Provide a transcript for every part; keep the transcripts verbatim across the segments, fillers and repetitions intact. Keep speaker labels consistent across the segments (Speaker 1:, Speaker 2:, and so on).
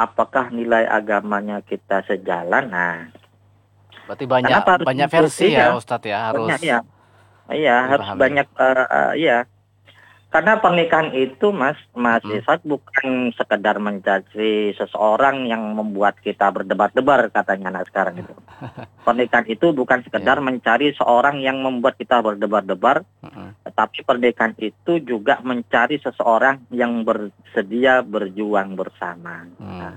Speaker 1: apakah nilai agamanya kita sejalan? Nah,
Speaker 2: berarti banyak banyak versi ya, Ustadz ya, harus
Speaker 1: banyak, ya. Iya, harus banyak uh, uh, iya. Karena pernikahan itu, Mas, Mas Isat, bukan sekedar mencari seseorang yang membuat kita berdebar-debar, katanya anak sekarang itu. Pernikahan itu bukan sekedar yeah. mencari seorang yang membuat kita berdebar-debar, uh-uh. tetapi pernikahan itu juga mencari seseorang yang bersedia berjuang bersama. Hmm. Nah,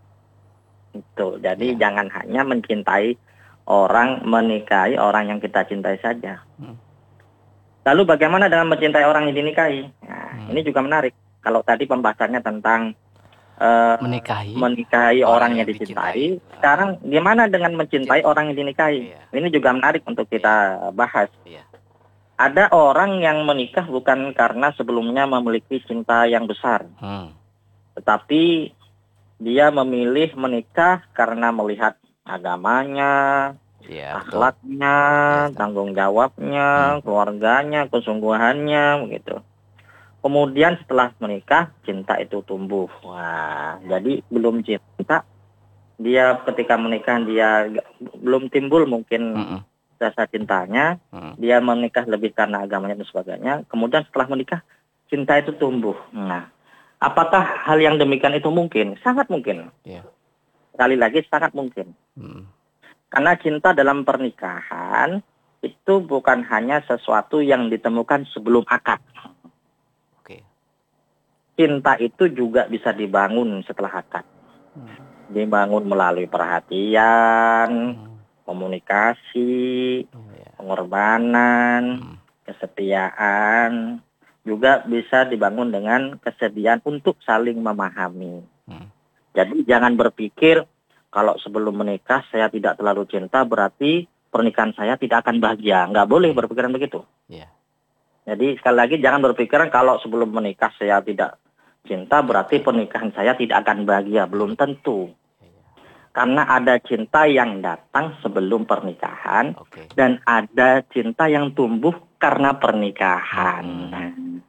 Speaker 1: itu. Jadi yeah. jangan hanya mencintai orang, menikahi orang yang kita cintai saja. Hmm. Lalu bagaimana dengan mencintai orang yang dinikahi? Nah, hmm. ini juga menarik. Kalau tadi pembahasannya tentang uh,
Speaker 2: menikahi,
Speaker 1: menikahi orang, orang yang dicintai, dicintai. Sekarang gimana dengan mencintai Cinta. orang yang dinikahi? Iya. Ini juga menarik untuk kita iya. bahas. Iya. Ada orang yang menikah bukan karena sebelumnya memiliki cinta yang besar, hmm. tetapi dia memilih menikah karena melihat agamanya, ya, akhlaknya, ya, tanggung jawabnya, hmm. keluarganya, kesungguhannya, begitu. Kemudian setelah menikah, cinta itu tumbuh. Wah, jadi belum cinta, dia ketika menikah dia belum timbul mungkin hmm. rasa cintanya, hmm. dia menikah lebih karena agamanya dan sebagainya. Kemudian setelah menikah, cinta itu tumbuh. Nah, apakah hal yang demikian itu mungkin? Sangat mungkin. Ya. Sekali lagi, sangat mungkin. Hmm. Karena cinta dalam pernikahan itu bukan hanya sesuatu yang ditemukan sebelum akad. Oke. Cinta itu juga bisa dibangun setelah akad. Hmm. Dibangun melalui perhatian, hmm. komunikasi, oh, yeah. pengorbanan, hmm. kesetiaan. Juga bisa dibangun dengan kesediaan untuk saling memahami. Hmm. Jadi jangan berpikir, kalau sebelum menikah saya tidak terlalu cinta, berarti pernikahan saya tidak akan bahagia. Nggak boleh yeah. berpikiran begitu. Yeah. Jadi sekali lagi jangan berpikiran kalau sebelum menikah saya tidak cinta, berarti pernikahan saya tidak akan bahagia. Belum tentu. Yeah. Karena ada cinta yang datang sebelum pernikahan, okay. dan ada cinta yang tumbuh karena pernikahan. Hmm.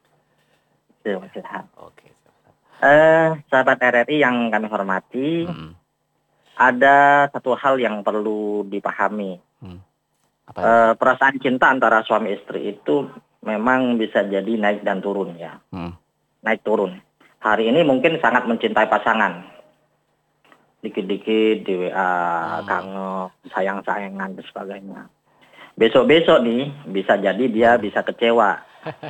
Speaker 1: Itu maksudnya. Oke. Eh, sahabat R R I yang kami hormati, hmm. ada satu hal yang perlu dipahami. Hmm. Apa e, perasaan cinta antara suami istri itu memang bisa jadi naik dan turun ya. Hmm. Naik turun. Hari ini mungkin sangat mencintai pasangan. Dikit-dikit di W A, hmm. kangen, sayang-sayangan dan sebagainya. Besok-besok nih bisa jadi dia hmm. bisa kecewa.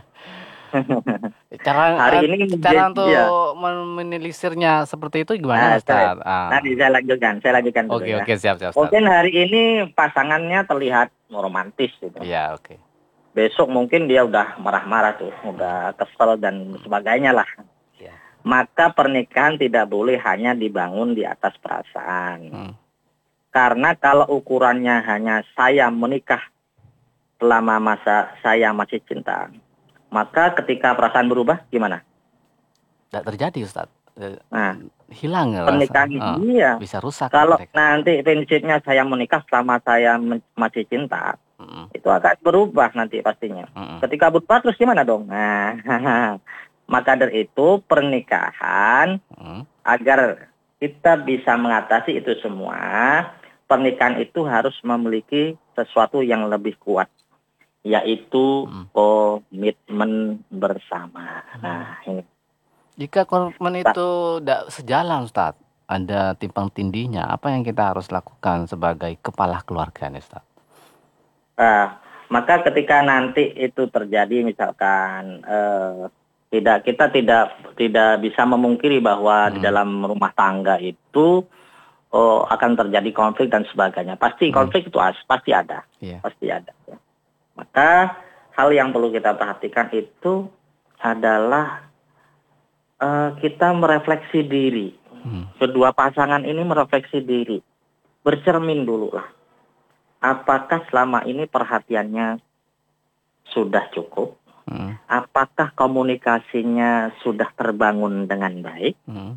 Speaker 2: cara
Speaker 1: hari ini
Speaker 2: cara untuk ya. menelisirnya seperti itu gimana, nah, Ustaz?
Speaker 1: Ah. Nanti saya lanjutkan, saya lanjutkan dulu. Oke, ya.
Speaker 2: Oke, siap, siap, Ustaz.
Speaker 1: Mungkin hari ini pasangannya terlihat romantis gitu.
Speaker 2: Iya, oke.
Speaker 1: Besok mungkin dia udah marah-marah tuh, udah kesel dan sebagainya lah. Ya. Maka pernikahan tidak boleh hanya dibangun di atas perasaan. Hmm. Karena kalau ukurannya hanya saya menikah selama masa saya masih cinta, maka ketika perasaan berubah, gimana?
Speaker 2: Tidak terjadi, Ustaz.
Speaker 1: Nah,
Speaker 2: hilang
Speaker 1: pernikahan
Speaker 2: rasa. Oh,
Speaker 1: iya.
Speaker 2: Bisa rusak.
Speaker 1: Kalau
Speaker 2: mereka.
Speaker 1: nanti prinsipnya saya menikah selama saya masih cinta, mm-hmm. itu akan berubah nanti pastinya. Mm-hmm. Ketika berubah terus gimana dong? Nah, maka dari itu pernikahan, mm-hmm. agar kita bisa mengatasi itu semua, pernikahan itu harus memiliki sesuatu yang lebih kuat. Yaitu hmm. komitmen bersama. Nah, ini.
Speaker 2: Jika komitmen itu tidak sejalan, Ustaz, ada timpang tindihnya, apa yang kita harus lakukan sebagai kepala keluarga, Ustaz?
Speaker 1: Uh, maka ketika nanti itu terjadi, misalkan uh, tidak kita tidak tidak bisa memungkiri bahwa hmm. di dalam rumah tangga itu oh, akan terjadi konflik dan sebagainya. Pasti konflik hmm. itu pasti ada, yeah. pasti ada. Ya. Maka hal yang perlu kita perhatikan itu adalah uh, kita merefleksi diri. Hmm. Kedua pasangan ini merefleksi diri. Bercermin dulu lah. Apakah selama ini perhatiannya sudah cukup? Hmm. Apakah komunikasinya sudah terbangun dengan baik? Hmm.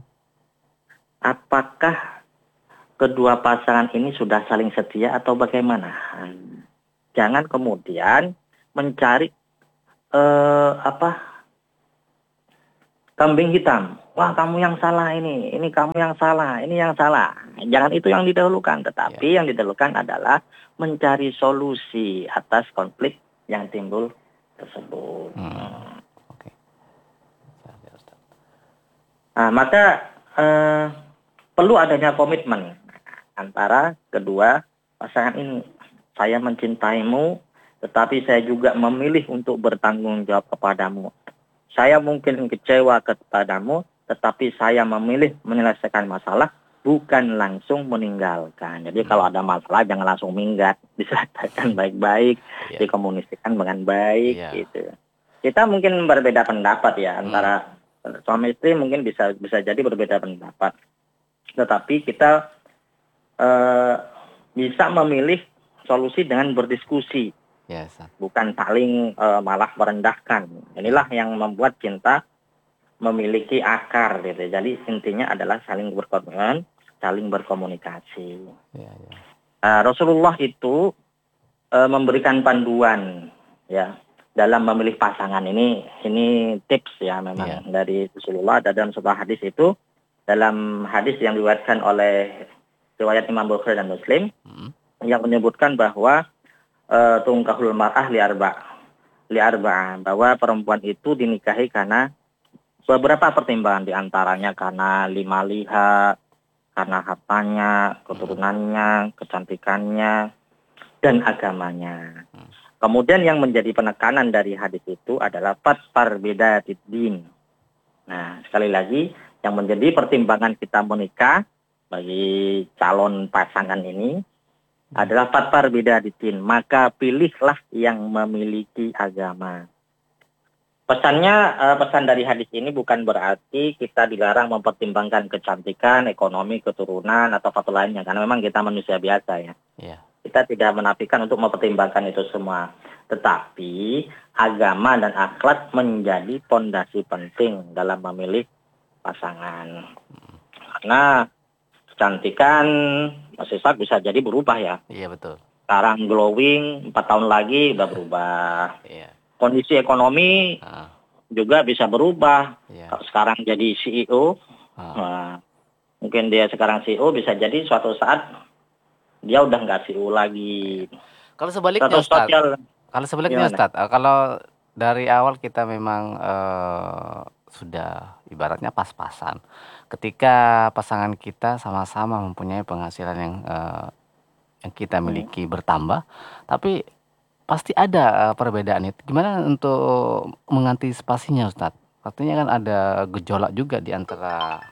Speaker 1: Apakah kedua pasangan ini sudah saling setia atau bagaimana? Jangan kemudian mencari eh, apa kambing hitam. wah kamu yang salah ini, ini kamu yang salah, ini yang salah. Jangan itu yang didahulukan, tetapi
Speaker 2: Ya.
Speaker 1: yang didahulukan adalah mencari solusi atas konflik yang timbul tersebut.
Speaker 2: Hmm. Oke. Ya, Ustaz.
Speaker 1: Nah, maka eh, perlu adanya komitmen antara kedua pasangan ini. Saya mencintaimu, tetapi saya juga memilih untuk bertanggung jawab kepadamu. Saya mungkin kecewa kepadamu, tetapi saya memilih menyelesaikan masalah, bukan langsung meninggalkan. Jadi hmm. kalau ada masalah jangan langsung minggat, diselesaikan baik-baik, yeah. dikomunikasikan dengan baik, yeah. gitu. Kita mungkin berbeda pendapat ya antara hmm. suami istri, mungkin bisa bisa jadi berbeda pendapat. Tetapi kita uh, bisa memilih solusi dengan berdiskusi.
Speaker 2: Yes.
Speaker 1: Bukan saling uh, malah merendahkan. Inilah yang membuat cinta memiliki akar gitu. Jadi intinya adalah saling berkomitmen, saling berkomunikasi.
Speaker 2: Ya, ya.
Speaker 1: Uh, Rasulullah itu uh, memberikan panduan ya dalam memilih pasangan ini. Ini tips ya memang ya. Dari Rasulullah. Ada dalam sebuah hadis itu, dalam hadis yang diriwayatkan oleh riwayat Imam Bukhari dan Muslim, hmm. yang menyebutkan bahwa uh, tungkahul mar'ah li arba' li arba' bahwa perempuan itu dinikahi karena beberapa pertimbangan, diantaranya karena lima liha, karena hartanya, keturunannya, kecantikannya, dan agamanya. Kemudian yang menjadi penekanan dari hadis itu adalah fatfar bidatid din. Nah, sekali lagi, yang menjadi pertimbangan kita menikah bagi calon pasangan ini adalah fatfar bidatid din. Maka pilihlah yang memiliki agama. Pesannya, uh, pesan dari hadis ini bukan berarti kita dilarang mempertimbangkan kecantikan, ekonomi, keturunan, atau faktor lainnya. Karena memang kita manusia biasa ya. Yeah. Kita tidak menafikan untuk mempertimbangkan itu semua. Tetapi agama dan akhlak menjadi fondasi penting dalam memilih pasangan. Karena kecantikan, Mas Ishak, bisa jadi berubah ya.
Speaker 2: Iya, yeah, betul.
Speaker 1: Sekarang glowing, empat tahun lagi udah berubah. Iya. Yeah. Kondisi ekonomi uh. juga bisa berubah. Yeah. Sekarang jadi C E O, uh. nah, mungkin dia sekarang C E O, bisa jadi suatu saat dia udah nggak C E O lagi.
Speaker 2: Kalau sebaliknya, Ustaz, kalau sebaliknya Ustaz, kalau dari awal kita memang uh, sudah ibaratnya pas-pasan, ketika pasangan kita sama-sama mempunyai penghasilan yang uh, yang kita miliki hmm. bertambah, tapi pasti ada uh, perbedaan itu. Gimana untuk mengantisipasinya, Ustaz? Artinya kan ada gejolak juga di antara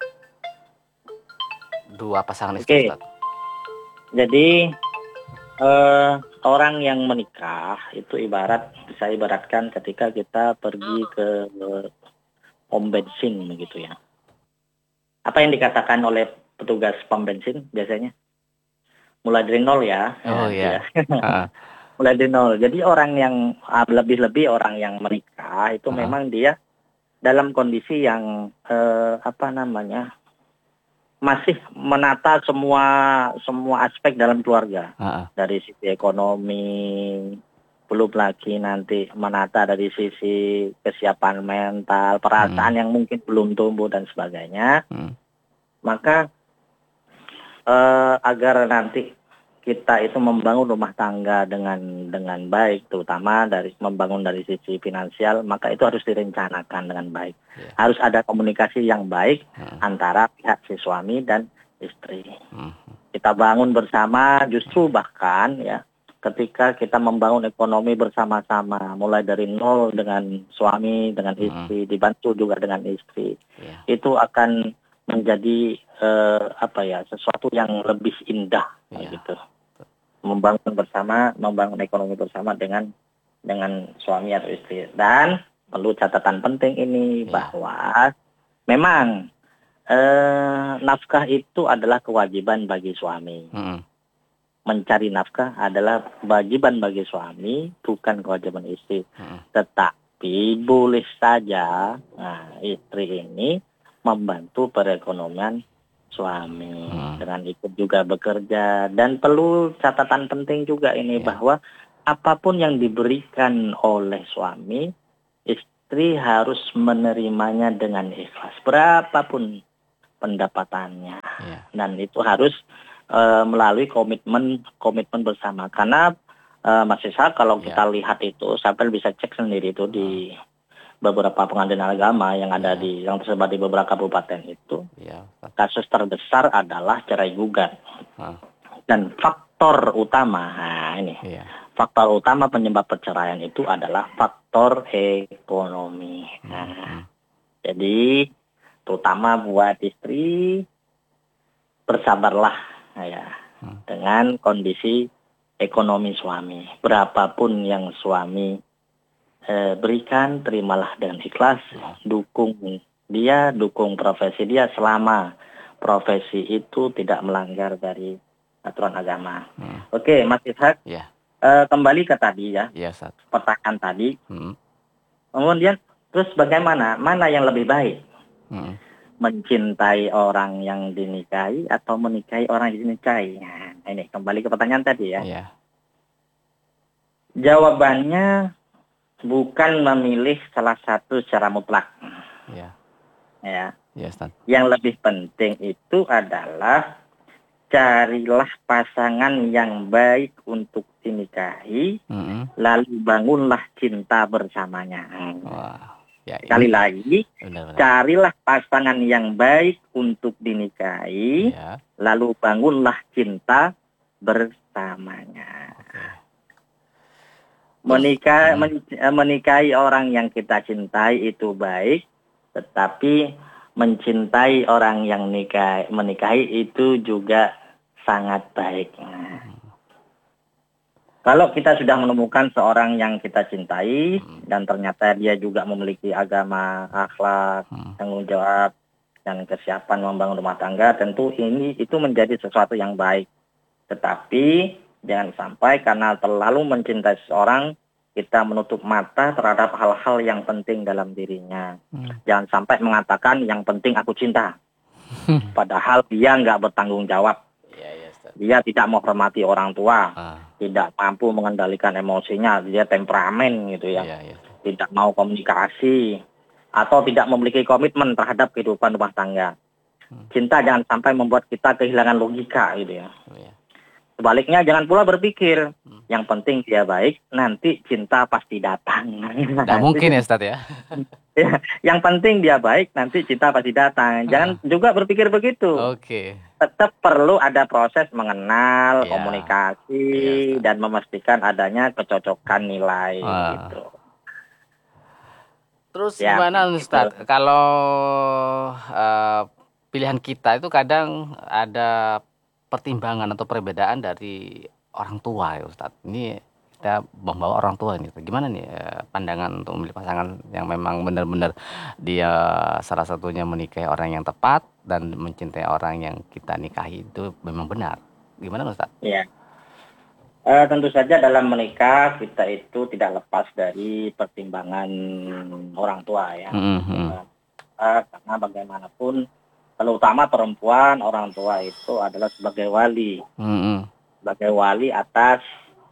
Speaker 2: dua pasangan istri, Ustaz.
Speaker 1: Jadi uh, orang yang menikah itu ibarat, bisa ibaratkan ketika kita pergi ke pom bensin begitu ya. Apa yang dikatakan oleh petugas pom bensin biasanya? Mulai dari nol ya.
Speaker 2: Oh iya.
Speaker 1: Ya. Mulai dari nol. Jadi orang yang lebih-lebih orang yang menikah itu uh-huh. memang dia dalam kondisi yang eh, apa namanya masih menata semua semua aspek dalam keluarga, uh-huh. dari sisi ekonomi, belum lagi nanti menata dari sisi kesiapan mental, perasaan hmm. yang mungkin belum tumbuh dan sebagainya. Hmm. Maka eh, agar nanti kita itu membangun rumah tangga dengan dengan baik, terutama dari membangun dari sisi finansial, maka itu harus direncanakan dengan baik. Yeah. Harus ada komunikasi yang baik hmm. antara pihak si suami dan istri. Hmm. Kita bangun bersama, justru bahkan ya ketika kita membangun ekonomi bersama-sama, mulai dari nol dengan suami, dengan istri, hmm. dibantu juga dengan istri, yeah. itu akan menjadi eh, apa ya sesuatu yang lebih indah, yeah. gitu. Membangun bersama, membangun ekonomi bersama dengan dengan suami atau istri. Dan perlu catatan penting ini yeah. bahwa memang eh, nafkah itu adalah kewajiban bagi suami. Mm-hmm. Mencari nafkah adalah kewajiban bagi suami, bukan kewajiban istri. Mm-hmm. Tetapi boleh saja nah, istri ini membantu perekonomian suami hmm. dengan ikut juga bekerja. Dan perlu catatan penting juga ini yeah. bahwa apapun yang diberikan oleh suami, istri harus menerimanya dengan ikhlas, berapapun pendapatannya. Yeah. Dan itu harus uh, melalui komitmen komitmen bersama. Karena uh, Mas Ishak, kalau yeah. kita lihat itu, sampai bisa cek sendiri itu di beberapa pengadilan agama yang ada yeah. di yang tersebar di beberapa kabupaten itu, yeah. kasus terbesar adalah cerai gugat. Huh. Dan faktor utama, nah ini. Yeah. Faktor utama penyebab perceraian itu adalah faktor ekonomi. Nah, hmm. jadi terutama buat istri, bersabarlah ya hmm. dengan kondisi ekonomi suami. Berapapun yang suami eh, berikan, terimalah dengan ikhlas, hmm. dukung dia, dukung profesi dia selama profesi itu tidak melanggar dari aturan agama. Hmm. Oke, Mas Ishak. Yeah. Uh, kembali ke tadi ya, yes, pertanyaan tadi. Hmm. Kemudian terus bagaimana? Mana yang lebih baik? Hmm. Mencintai orang yang dinikahi atau menikahi orang yang dinikahi? Nah, ini kembali ke pertanyaan tadi ya. Yeah. Jawabannya bukan memilih salah satu secara mutlak. Yeah. Ya. Yes, yang lebih penting itu adalah carilah pasangan yang baik untuk dinikahi, mm-hmm. lalu bangunlah cinta bersamanya. Wah, ya, sekali ini. lagi, benar-benar. Carilah pasangan yang baik untuk dinikahi, ya. lalu bangunlah cinta bersamanya. Okay. Menikah, men, menikahi orang yang kita cintai itu baik, tetapi mencintai orang yang nikah, menikahi itu juga sangat baik. Nah, kalau kita sudah menemukan seorang yang kita cintai hmm. dan ternyata dia juga memiliki agama, akhlak, hmm. tanggung jawab dan kesiapan membangun rumah tangga, tentu ini itu menjadi sesuatu yang baik. Tetapi jangan sampai karena terlalu mencintai seseorang kita menutup mata terhadap hal-hal yang penting dalam dirinya. Hmm. Jangan sampai mengatakan yang penting aku cinta, padahal dia nggak bertanggung jawab. Dia tidak menghormati orang tua, ah. tidak mampu mengendalikan emosinya, dia temperamen gitu ya, yeah, yeah. tidak mau komunikasi, atau tidak memiliki komitmen terhadap kehidupan rumah tangga. Hmm. Cinta jangan sampai membuat kita kehilangan logika gitu ya. Oh, yeah. Sebaliknya jangan pula berpikir, hmm. yang penting dia baik, nanti cinta pasti datang. Nah, mungkin ya Ustaz ya. Ya, yang penting dia baik, nanti cinta pasti datang. Jangan ah. juga berpikir begitu. Oke. Okay. Tetap perlu ada proses mengenal, yeah. komunikasi, yeah, dan memastikan adanya kecocokan nilai ah. gitu.
Speaker 2: Terus ya, gimana Ustaz? Gitu. Kalau uh, pilihan kita itu kadang ada pertimbangan atau perbedaan dari orang tua ya Ustaz. Ini kita membawa orang tua ini. Gimana nih eh, pandangan untuk memilih pasangan yang memang benar-benar dia salah satunya menikahi orang yang tepat dan mencintai orang yang kita nikahi itu memang benar. Gimana Ustaz?
Speaker 1: Iya. Uh, tentu saja dalam menikah kita itu tidak lepas dari pertimbangan orang tua ya. Mm-hmm. Uh, karena bagaimanapun, terutama perempuan, orang tua itu adalah sebagai wali, mm-hmm. sebagai wali atas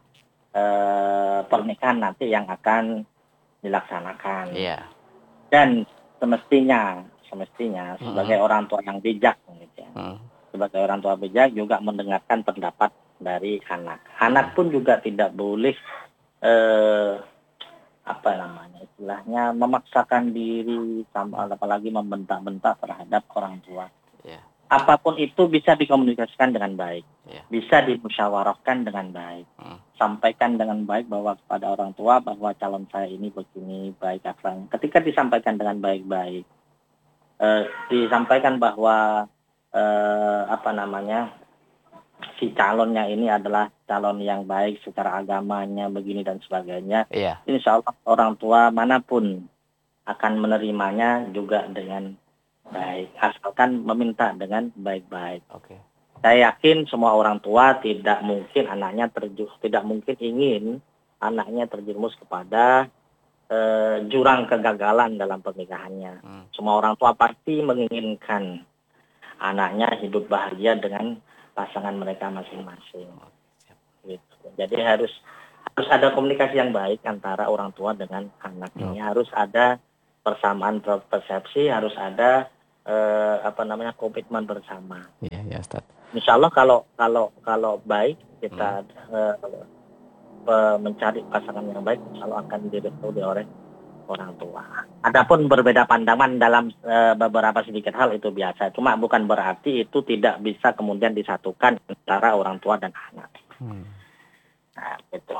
Speaker 1: uh, pernikahan nanti yang akan dilaksanakan. Yeah. Dan semestinya, semestinya mm-hmm. sebagai orang tua yang bijak, gitu ya. Mm-hmm. Sebagai orang tua bijak juga mendengarkan pendapat dari anak. Anak pun juga tidak boleh eh, apa namanya istilahnya memaksakan diri, sama apalagi membentak-bentak terhadap orang tua. Yeah. Apapun itu bisa dikomunikasikan dengan baik, yeah. bisa dimusyawarahkan dengan baik, mm. sampaikan dengan baik bahwa kepada orang tua bahwa calon saya ini begini baik akhlaknya. Ketika disampaikan dengan baik-baik, eh, disampaikan bahwa eh, apa namanya si calonnya ini adalah calon yang baik secara agamanya begini dan sebagainya. Iya. Insya Allah orang tua manapun akan menerimanya juga dengan baik, asalkan meminta dengan baik-baik. Oke. Saya yakin semua orang tua tidak mungkin anaknya terjun, tidak mungkin ingin anaknya terjerumus kepada eh, jurang kegagalan dalam pernikahannya. Hmm. Semua orang tua pasti menginginkan anaknya hidup bahagia dengan pasangan mereka masing-masing. Gitu. Jadi harus harus ada komunikasi yang baik antara orang tua dengan anak ini. Oh. Harus ada persamaan persepsi, harus ada eh, apa namanya komitmen bersama.
Speaker 2: Iya, ya Ustaz.
Speaker 1: Insya Allah kalau kalau kalau baik kita hmm. eh, mencari pasangan yang baik, insya Allah akan direstui oleh orang tua. Adapun berbeda pandangan dalam e, beberapa sedikit hal itu biasa. Cuma bukan berarti itu tidak bisa kemudian disatukan antara orang tua dan anak. Hmm. Nah, gitu.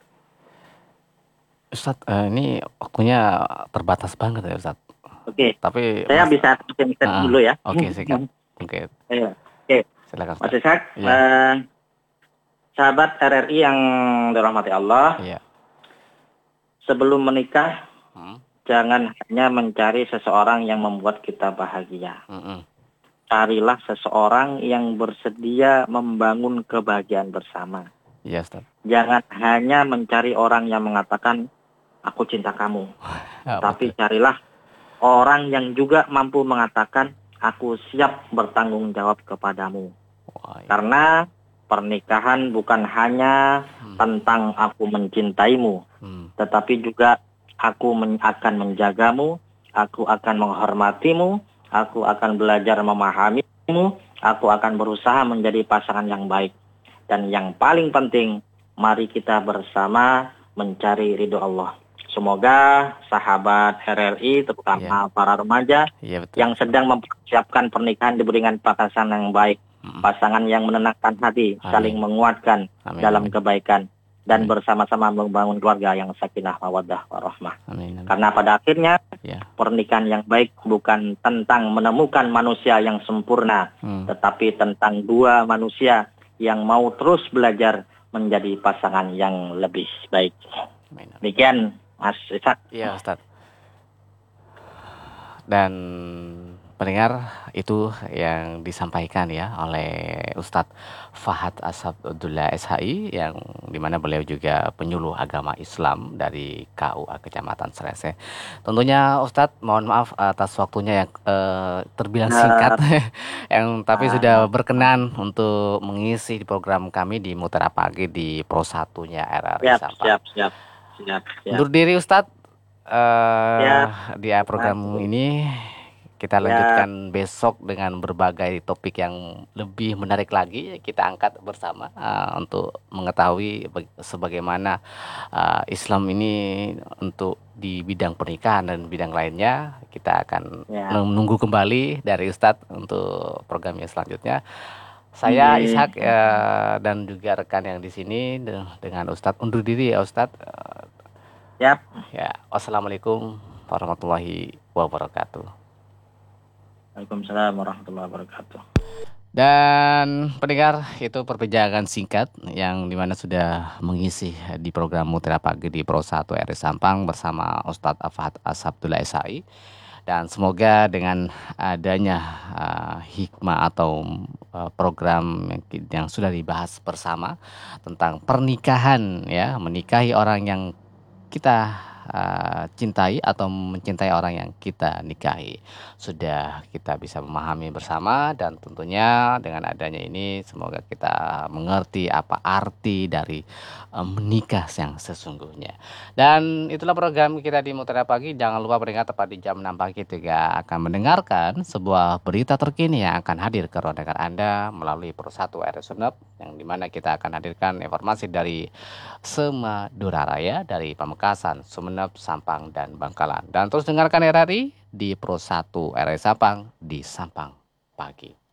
Speaker 2: Ustaz, uh, ini waktunya terbatas banget ya Ustaz.
Speaker 1: Oke. Okay.
Speaker 2: Tapi
Speaker 1: saya mas... bisa singkat uh, dulu ya.
Speaker 2: Oke, okay, singkat. Oke. Okay.
Speaker 1: Oke. Okay.
Speaker 2: Silakan.
Speaker 1: Mas Ishak, ya. uh, sahabat R R I yang dirahmati Allah. Iya. Sebelum menikah, Hmm. jangan hanya mencari seseorang yang membuat kita bahagia. Hmm. Carilah seseorang yang bersedia membangun kebahagiaan bersama.
Speaker 2: Iya, Ustaz.
Speaker 1: Jangan hanya mencari orang yang mengatakan, aku cinta kamu. Ya, tapi betul. Carilah orang yang juga mampu mengatakan, aku siap bertanggung jawab kepadamu. Wah, iya. Karena pernikahan bukan hanya hmm. tentang aku mencintaimu, hmm. tetapi juga aku men- akan menjagamu, aku akan menghormatimu, aku akan belajar memahamimu, aku akan berusaha menjadi pasangan yang baik. Dan yang paling penting, mari kita bersama mencari ridho Allah. Semoga sahabat R R I, terutama yeah. para remaja yeah, betul. yang sedang mempersiapkan pernikahan diberikan pasangan yang baik, hmm. pasangan yang menenangkan hati, Amin. saling menguatkan Amin. dalam kebaikan. Dan Amin. bersama-sama membangun keluarga yang sakinah mawaddah warahmah. Amin. Karena pada akhirnya ya. pernikahan yang baik bukan tentang menemukan manusia yang sempurna, hmm. tetapi tentang dua manusia yang mau terus belajar menjadi pasangan yang lebih baik. Amin. Demikian Mas Ishak.
Speaker 2: Iya Ustaz. Dan pendengar, itu yang disampaikan ya oleh Ustadz Fahad Ashabdullah S H I, yang dimana beliau juga penyuluh agama Islam dari K U A Kecamatan Serese. Tentunya Ustadz mohon maaf atas waktunya yang eh, terbilang singkat, yang tapi sudah berkenan untuk mengisi program kami di Mutiara Pagi di Pro satunya R R I Sampang.
Speaker 1: Siap, siap, siap, siap.
Speaker 2: Undur diri Ustadz eh, di program ini. Kita lanjutkan ya. besok dengan berbagai topik yang lebih menarik lagi. Kita angkat bersama uh, untuk mengetahui sebagaimana uh, Islam ini untuk di bidang pernikahan dan bidang lainnya. Kita akan ya. menunggu kembali dari Ustadz untuk programnya selanjutnya. Saya hmm. Ishak uh, dan juga rekan yang di sini dengan Ustadz undur diri ya Ustadz. Uh,
Speaker 1: yep.
Speaker 2: Ya, wassalamualaikum warahmatullahi wabarakatuh.
Speaker 1: Waalaikumsalam warahmatullahi wabarakatuh.
Speaker 2: Dan pendengar, itu perbincangan singkat yang dimana sudah mengisi di program Mutiara Pagi di Pro satu R R I Sampang bersama Ustadz Fahad Ashabdullah S H I. Dan semoga dengan adanya uh, hikmah atau uh, program yang, yang sudah dibahas bersama tentang pernikahan, ya, menikahi orang yang kita Uh, cintai atau mencintai orang yang kita nikahi, sudah kita bisa memahami bersama. Dan tentunya dengan adanya ini semoga kita mengerti apa arti dari uh, menikah yang sesungguhnya. Dan itulah program kita di Mutiara Pagi. Jangan lupa pendengar, tepat di jam enam pagi juga akan mendengarkan sebuah berita terkini yang akan hadir ke ruang dengar Anda melalui Pro satu R R I Sumeneb, yang dimana kita akan hadirkan informasi dari Semadura Raya, dari Pamekasan, Sumeneb, Sampang, dan Bangkalan. Dan terus dengarkan R R I di Pro satu R R I Sampang di Sampang Pagi.